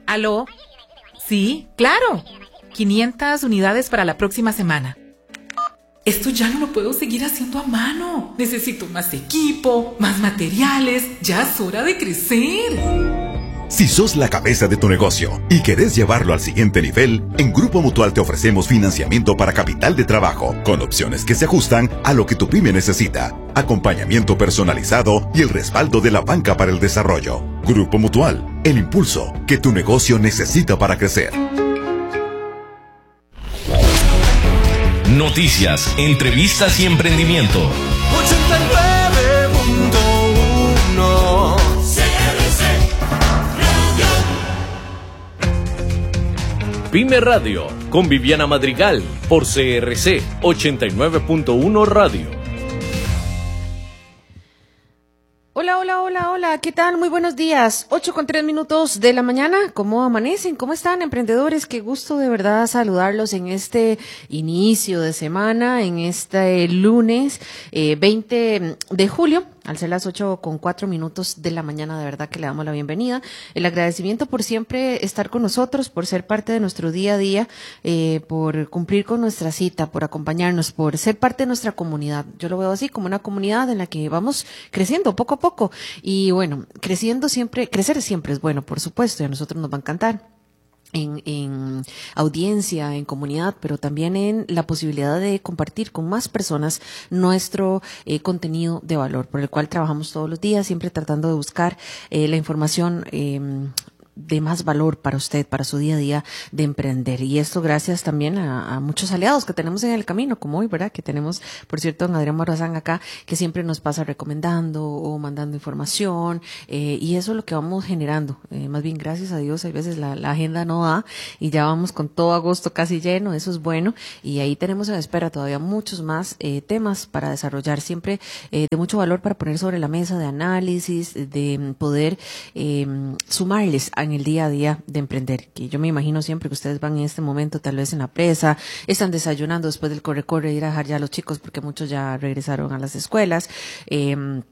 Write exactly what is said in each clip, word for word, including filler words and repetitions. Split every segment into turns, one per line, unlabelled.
¿Aló? Sí, claro. quinientas unidades para la próxima semana. Esto ya no lo puedo seguir haciendo a mano. Necesito más equipo, más materiales. Ya es hora de crecer.
Si sos la cabeza de tu negocio y querés llevarlo al siguiente nivel, en Grupo Mutual te ofrecemos financiamiento para capital de trabajo, con opciones que se ajustan a lo que tu pyme necesita, acompañamiento personalizado y el respaldo de la banca para el desarrollo. Grupo Mutual, el impulso que tu negocio necesita para crecer.
Noticias, entrevistas y emprendimiento.
ochenta y nueve punto uno C R C Radio.
Pyme Radio, con Viviana Madrigal, por C R C ochenta y nueve punto uno Radio.
Hola, hola, hola, hola, ¿qué tal? Muy buenos días. Ocho con tres minutos de la mañana. ¿Cómo amanecen? ¿Cómo están, emprendedores? Qué gusto de verdad saludarlos en este inicio de semana, en este lunes eh, veinte de julio. Al ser las ocho con cuatro minutos de la mañana, de verdad que le damos la bienvenida. El agradecimiento por siempre estar con nosotros, por ser parte de nuestro día a día, eh, por cumplir con nuestra cita, por acompañarnos, por ser parte de nuestra comunidad. Yo lo veo así, como una comunidad en la que vamos creciendo poco a poco. Y bueno, creciendo siempre, crecer siempre es bueno, por supuesto, y a nosotros nos va a encantar. En, en audiencia, en comunidad, pero también en la posibilidad de compartir con más personas nuestro eh, contenido de valor, por el cual trabajamos todos los días, siempre tratando de buscar eh, la información eh, de más valor para usted, para su día a día de emprender. Y esto gracias también a, a muchos aliados que tenemos en el camino, como hoy, ¿verdad? Que tenemos, por cierto, a Adrián Morazán acá, que siempre nos pasa recomendando o mandando información, eh, y eso es lo que vamos generando. Eh, más bien, gracias a Dios, hay veces la, la agenda no da y ya vamos con todo agosto casi lleno, eso es bueno. Y ahí tenemos en espera todavía muchos más eh, temas para desarrollar, siempre eh, de mucho valor para poner sobre la mesa, de análisis, de poder eh, sumarles a en el día a día de emprender, que yo me imagino siempre que ustedes van en este momento tal vez en la presa, están desayunando después del corre-corre, ir a dejar ya a los chicos porque muchos ya regresaron a las escuelas, eh,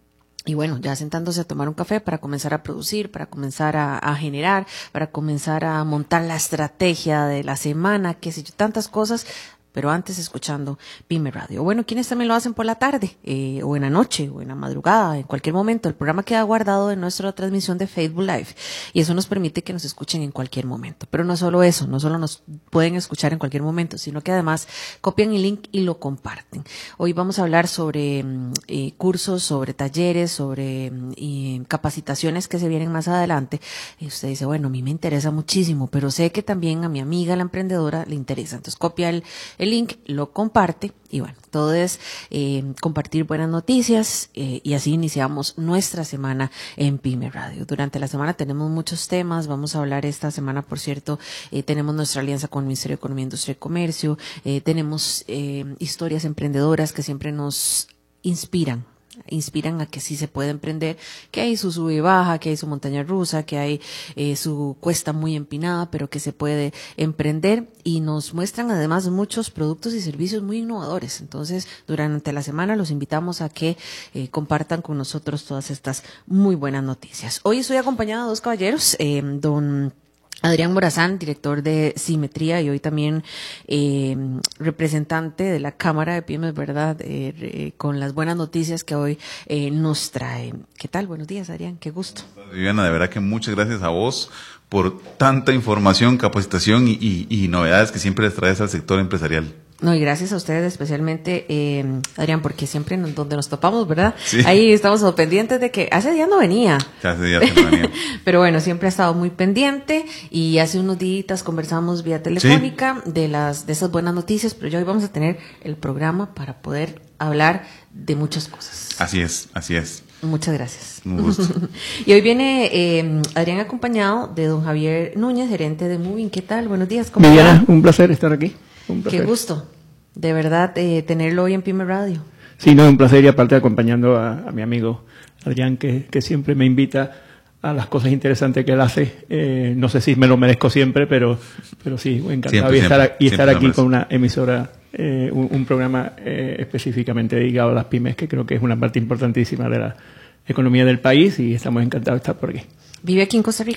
y bueno, ya sentándose a tomar un café para comenzar a producir, para comenzar a, a generar, para comenzar a montar la estrategia de la semana, qué sé yo, tantas cosas. Pero antes escuchando Pyme Radio. Bueno, quienes también lo hacen por la tarde, eh, o en la noche, o en la madrugada, en cualquier momento. El programa queda guardado en nuestra transmisión de Facebook Live, y eso nos permite que nos escuchen en cualquier momento. Pero no solo eso, no solo nos pueden escuchar en cualquier momento, sino que además copian el link y lo comparten. Hoy vamos a hablar sobre eh, cursos, sobre talleres, sobre eh, capacitaciones que se vienen más adelante. Y usted dice, bueno, a mí me interesa muchísimo, pero sé que también a mi amiga, la emprendedora, le interesa. Entonces copia el el link, lo comparte y bueno, todo es eh, compartir buenas noticias eh, y así iniciamos nuestra semana en Pyme Radio. Durante la semana tenemos muchos temas, vamos a hablar esta semana, por cierto, eh, tenemos nuestra alianza con el Ministerio de Economía, Industria y Comercio, eh, tenemos eh, historias emprendedoras que siempre nos inspiran. inspiran a que sí se puede emprender, que hay su sube y baja, que hay su montaña rusa, que hay eh, su cuesta muy empinada, pero que se puede emprender, y nos muestran además muchos productos y servicios muy innovadores. Entonces, durante la semana los invitamos a que eh, compartan con nosotros todas estas muy buenas noticias. Hoy estoy acompañada de dos caballeros, eh, don Adrián Morazán, director de Simetría, y hoy también eh, representante de la Cámara de Pymes, ¿verdad? Eh, eh, con las buenas noticias que hoy eh, nos trae. ¿Qué tal? Buenos días, Adrián. Qué gusto.
Viviana, de verdad que muchas gracias a vos por tanta información, capacitación y, y, y novedades que siempre les traes al sector empresarial.
No, y gracias a ustedes especialmente, eh, Adrián, porque siempre en donde nos topamos, ¿verdad?
Sí.
Ahí estamos pendientes de que hace días no venía.
Hace días no venía.
Pero bueno, siempre ha estado muy pendiente, y hace unos días conversamos vía telefónica sí. de las de esas buenas noticias, pero ya hoy vamos a tener el programa para poder hablar de muchas cosas.
Así es, así es.
Muchas gracias.
Un gusto.
Y hoy viene eh, Adrián acompañado de don Javier Núñez, gerente de Moving. ¿Qué tal? Buenos días. ¿Cómo
Viviana,
está?
Un placer estar aquí. Un placer.
Qué gusto, de verdad, eh, tenerlo hoy en Pyme Radio.
Sí, no, es un placer, y aparte acompañando a, a mi amigo Adrián, que, que siempre me invita a las cosas interesantes que él hace. Eh, no sé si me lo merezco siempre, pero, pero sí, encantado
siempre,
y estar,
siempre,
y estar aquí
siempre
con una emisora, eh, un, un programa eh, específicamente dedicado a las pymes, que creo que es una parte importantísima de la economía del país, y estamos encantados de estar por aquí.
¿Vive aquí en Costa Rica?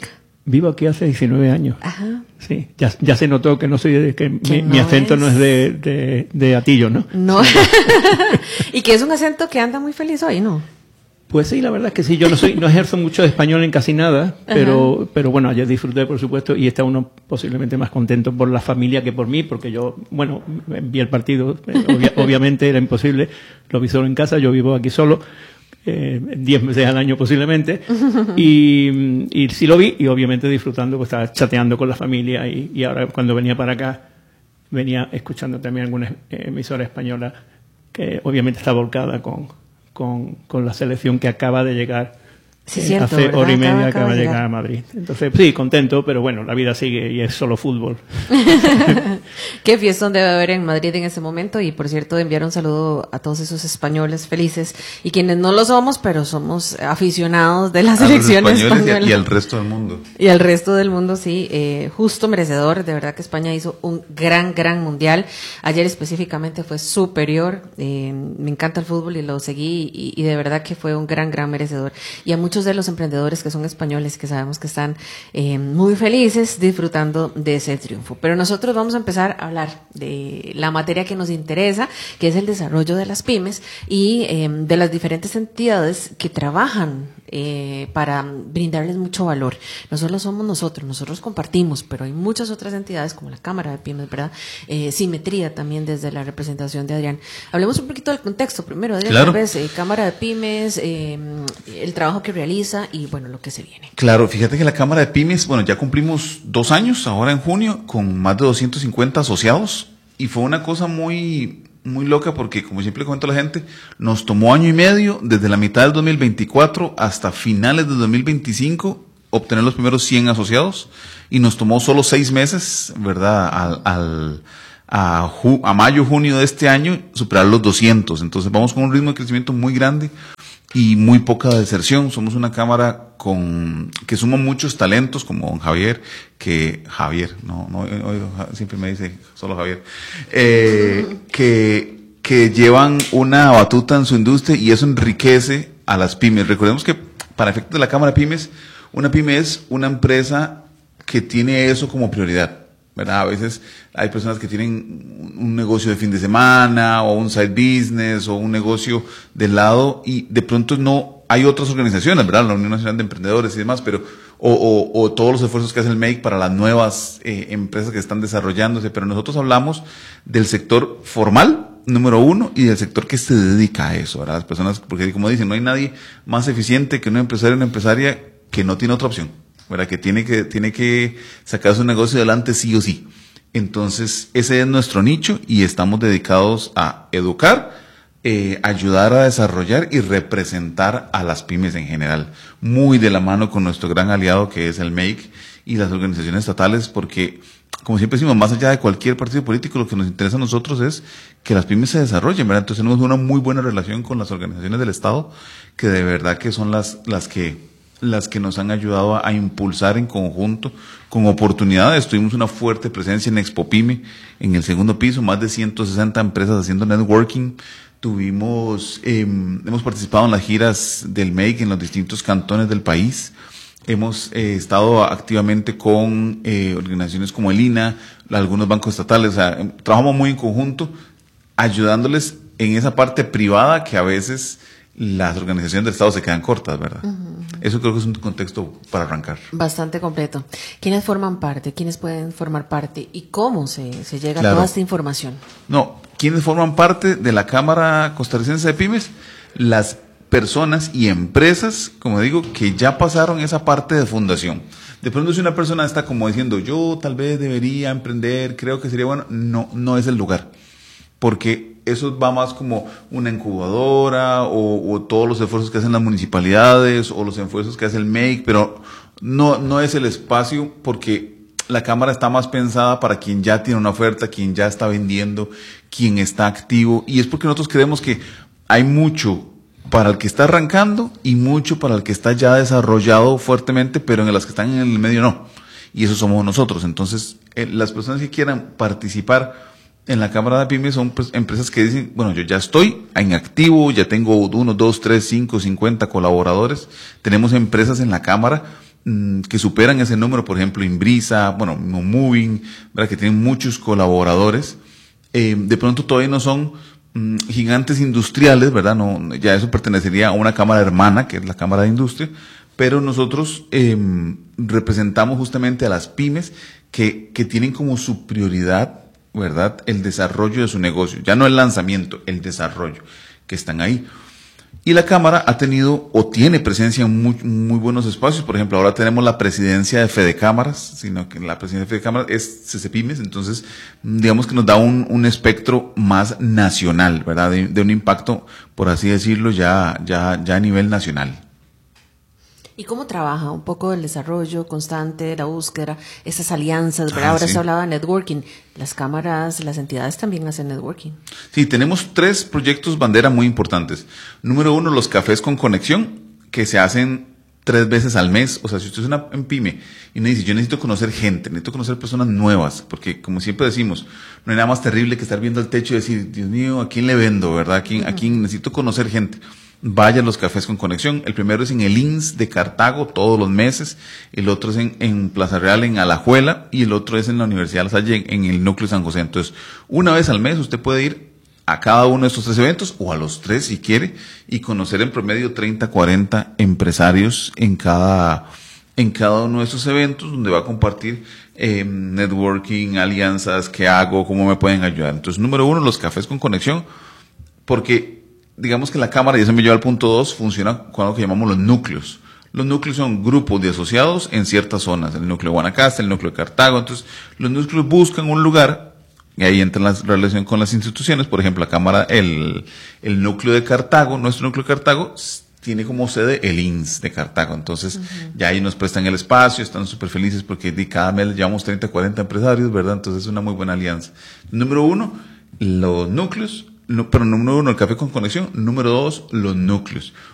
Vivo aquí hace diecinueve años.
Ajá.
Sí, ya, ya se notó que no soy de, que,
Que
mi,
no
mi acento
es...
no es de, de, de Atillo, ¿no?
No. Y que es un acento que anda muy feliz hoy, ¿no?
Pues sí, la verdad es que sí, yo no soy, no ejerzo mucho de español en casi nada, pero, Ajá. pero bueno, ayer disfruté, por supuesto, y está uno posiblemente más contento por la familia que por mí, porque yo, bueno, vi el partido, obvia, obviamente era imposible, lo vi solo en casa, yo vivo aquí solo, eh, diez meses al año posiblemente, y, y sí lo vi, y obviamente disfrutando, pues estaba chateando con la familia, y, y ahora cuando venía para acá, venía escuchando también alguna emisora española, que obviamente está volcada con... Con, con la selección que acaba de llegar
sí,
eh,
cierto,
hace
¿verdad?
hora y media
acaba,
acaba,
acaba
de llegar a Madrid. Entonces, sí, contento, pero bueno, la vida sigue y es solo fútbol.
Qué fiestón debe haber en Madrid en ese momento, y por cierto enviar un saludo a todos esos españoles felices y quienes no lo somos, pero somos aficionados de la selección española.
Y, y al resto del mundo.
Y al resto del mundo, sí, eh, justo merecedor, de verdad que España hizo un gran, gran mundial. Ayer específicamente fue superior, eh, me encanta el fútbol y lo seguí y, y de verdad que fue un gran, gran merecedor. Y a muchos de los emprendedores que son españoles, que sabemos que están eh, muy felices disfrutando de ese triunfo. Pero nosotros vamos a empezar a hablar de la materia que nos interesa, que es el desarrollo de las pymes y eh, de las diferentes entidades que trabajan eh, para brindarles mucho valor. No solo somos nosotros, nosotros compartimos, pero hay muchas otras entidades como la Cámara de Pymes, ¿verdad? Eh, Simetría también desde la representación de Adrián. Hablemos un poquito del contexto primero, Adrián,
claro.
tal vez, eh, Cámara de Pymes, eh, el trabajo que realiza y bueno, lo que se viene.
Claro, fíjate que la Cámara de Pymes, bueno, ya cumplimos dos años, ahora en junio, con más de doscientos cincuenta asociados, y fue una cosa muy, muy loca porque, como siempre le cuento a la gente, nos tomó año y medio, desde la mitad del dos mil veinticuatro hasta finales del dos mil veinticinco, obtener los primeros cien asociados, y nos tomó solo seis meses, ¿verdad?, al, al a, ju, a mayo, junio de este año, superar los doscientos. Entonces vamos con un ritmo de crecimiento muy grande y muy poca deserción. Somos una cámara con que suma muchos talentos, como don Javier, que Javier, no, no, oigo, siempre me dice solo Javier, eh, que, que llevan una batuta en su industria y eso enriquece a las pymes. Recordemos que para efectos de la Cámara de Pymes, una pyme es una empresa que tiene eso como prioridad, ¿verdad? A veces hay personas que tienen un negocio de fin de semana o un side business o un negocio de lado y de pronto no hay otras organizaciones, ¿verdad? La Unión Nacional de Emprendedores y demás, pero o, o, o todos los esfuerzos que hace el M E I C para las nuevas eh, empresas que están desarrollándose, pero nosotros hablamos del sector formal, número uno, y del sector que se dedica a eso, ¿verdad? Las personas, porque como dicen, no hay nadie más eficiente que un empresario o una empresaria que no tiene otra opción, ¿verdad? Que tiene que, tiene que sacar su negocio adelante sí o sí. Entonces, ese es nuestro nicho y estamos dedicados a educar, eh, ayudar a desarrollar y representar a las pymes en general, muy de la mano con nuestro gran aliado que es el M E I C y las organizaciones estatales, porque, como siempre decimos, más allá de cualquier partido político, lo que nos interesa a nosotros es que las pymes se desarrollen, ¿verdad? Entonces tenemos una muy buena relación con las organizaciones del Estado, que de verdad que son las, las que las que nos han ayudado a, a impulsar en conjunto con oportunidades. Tuvimos una fuerte presencia en Expo Pyme, en el segundo piso, más de ciento sesenta empresas haciendo networking. Tuvimos, eh, hemos participado en las giras del M E I C en los distintos cantones del país. Hemos eh, estado activamente con eh, organizaciones como el I N A, algunos bancos estatales. O sea, trabajamos muy en conjunto, ayudándoles en esa parte privada que a veces las organizaciones del Estado se quedan cortas, ¿verdad? Uh-huh. Eso creo que es un contexto para arrancar.
Bastante completo. ¿Quiénes forman parte? ¿Quiénes pueden formar parte? ¿Y cómo se, se llega
claro.
a toda esta información?
No, ¿quiénes forman parte de la Cámara Costarricense de Pymes? Las personas y empresas, como digo, que ya pasaron esa parte de fundación. De pronto si una persona está como diciendo, yo tal vez debería emprender, creo que sería bueno, no, no es el lugar. Porque eso va más como una incubadora o, o todos los esfuerzos que hacen las municipalidades o los esfuerzos que hace el M E I C, pero no, no es el espacio porque la Cámara está más pensada para quien ya tiene una oferta, quien ya está vendiendo, quien está activo, y es porque nosotros creemos que hay mucho para el que está arrancando y mucho para el que está ya desarrollado fuertemente, pero en las que están en el medio no, y eso somos nosotros. Entonces, eh, las personas que quieran participar en la Cámara de Pymes son pues, empresas que dicen, bueno, yo ya estoy en activo, ya tengo uno, dos, tres, cinco, cincuenta colaboradores. Tenemos empresas en la Cámara mmm, que superan ese número, por ejemplo, Imbrisa, bueno, Moving, ¿verdad? Que tienen muchos colaboradores. Eh, de pronto todavía no son mmm, gigantes industriales, ¿verdad? No, ya eso pertenecería a una cámara hermana, que es la Cámara de Industria, pero nosotros eh, representamos justamente a las pymes que, que tienen como su prioridad, ¿verdad?, el desarrollo de su negocio, ya no el lanzamiento, el desarrollo, que están ahí. Y la Cámara ha tenido o tiene presencia en muy, muy buenos espacios. Por ejemplo, ahora tenemos la presidencia de Fedecámaras, sino que la presidencia de Fedecámaras es CCPymes, entonces digamos que nos da un, un espectro más nacional, ¿verdad?, de, de un impacto, por así decirlo, ya, ya, ya a nivel nacional.
¿Y cómo trabaja un poco el desarrollo constante, la búsqueda, esas alianzas, ¿verdad?
Ah,
Ahora
sí.
se hablaba de networking. Las cámaras, las entidades también hacen networking.
Sí, tenemos tres proyectos bandera muy importantes. Número uno, los cafés con conexión, que se hacen tres veces al mes. O sea, si usted es una en pyme y me dice, yo necesito conocer gente, necesito conocer personas nuevas, porque como siempre decimos, no hay nada más terrible que estar viendo el techo y decir, Dios mío, ¿a quién le vendo, verdad? ¿A quién, uh-huh. a quién necesito conocer gente? Vaya a los cafés con conexión. El primero es en el I N S de Cartago todos los meses, el otro es en, en Plaza Real en Alajuela y el otro es en la Universidad de La Salle en, en el núcleo San José. Entonces, una vez al mes usted puede ir a cada uno de estos tres eventos o a los tres si quiere y conocer en promedio treinta, cuarenta empresarios en cada, en cada uno de estos eventos, donde va a compartir eh, networking, alianzas, qué hago, cómo me pueden ayudar. Entonces, número uno, los cafés con conexión, porque digamos que la Cámara, y eso me lleva al punto dos, funciona con lo que llamamos los núcleos. Los núcleos son grupos de asociados en ciertas zonas, el núcleo de Guanacaste, el núcleo de Cartago. Entonces, los núcleos buscan un lugar, y ahí entra la relación con las instituciones. Por ejemplo, la Cámara, el, el núcleo de Cartago, nuestro núcleo de Cartago, tiene como sede el I N S de Cartago. Entonces, uh-huh. ya ahí nos prestan el espacio, están súper felices porque de cada mes llevamos treinta, cuarenta empresarios, ¿verdad? Entonces, es una muy buena alianza. Número uno, los núcleos. No, pero número uno, el café con conexión. Número dos, los núcleos.